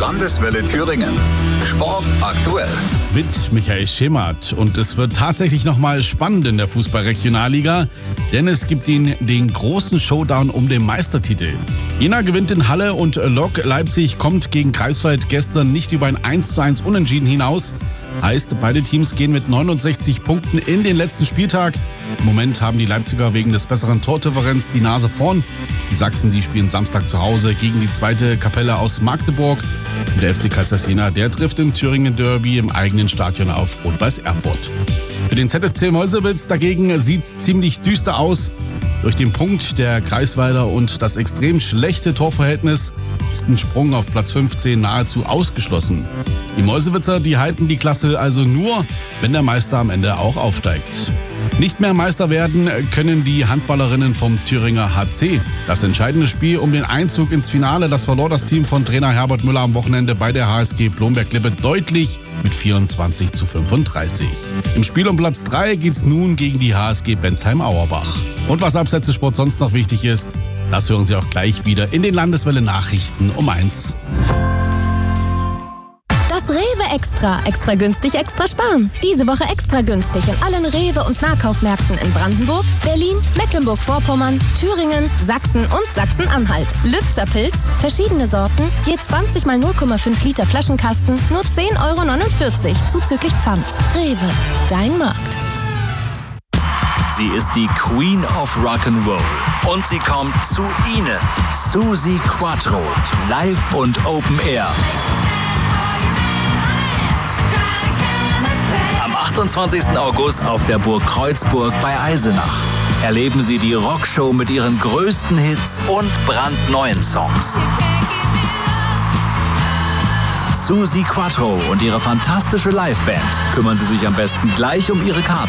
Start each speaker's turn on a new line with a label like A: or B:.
A: Landeswelle Thüringen. Sport aktuell.
B: Mit Michael Schemert. Und es wird tatsächlich nochmal spannend in der Fußball-Regionalliga, denn es gibt den großen Showdown um den Meistertitel. Jena gewinnt in Halle und Lok Leipzig kommt gegen Greifswald gestern nicht über ein 1:1 Unentschieden hinaus. Heißt, beide Teams gehen mit 69 Punkten in den letzten Spieltag. Im Moment haben die Leipziger wegen des besseren Tordifferenz die Nase vorn. Die Sachsen, die spielen Samstag zu Hause gegen die zweite Kapelle aus Magdeburg. Und der FC Kaisers Jena, der trifft im Thüringen Derby im eigenen Stadion auf Rot-Weiß Erfurt. Für den ZSC Meuselwitz dagegen sieht's ziemlich düster aus. Durch den Punkt der Greifswalder und das extrem schlechte Torverhältnis ist ein Sprung auf Platz 15 nahezu ausgeschlossen. Die Meuselwitzer, die halten die Klasse also nur, wenn der Meister am Ende auch aufsteigt. Nicht mehr Meister werden können die Handballerinnen vom Thüringer HC. Das entscheidende Spiel um den Einzug ins Finale, das verlor das Team von Trainer Herbert Müller am Wochenende bei der HSG Blomberg-Lippe deutlich mit 24:35. Im Spiel um Platz 3 geht's nun gegen die HSG Bensheim-Auerbach. Und was abseits des Sports sonst noch wichtig ist, das hören Sie auch gleich wieder in den Landeswelle Nachrichten um 1.
C: Das Rewe Extra. Extra günstig, extra sparen. Diese Woche extra günstig in allen Rewe- und Nahkaufmärkten in Brandenburg, Berlin, Mecklenburg-Vorpommern, Thüringen, Sachsen und Sachsen-Anhalt. Lübzer Pilz, verschiedene Sorten, je 20 mal 0,5 Liter Flaschenkasten, nur 10,49 € zuzüglich Pfand. Rewe, dein Markt.
D: Sie ist die Queen of Rock'n'Roll und sie kommt zu Ihnen. Suzi Quatro, live und Open Air. Am 28. August auf der Burg Kreuzburg bei Eisenach. Erleben Sie die Rockshow mit ihren größten Hits und brandneuen Songs. Suzi Quatro und ihre fantastische Liveband. Kümmern Sie sich am besten gleich um Ihre Karte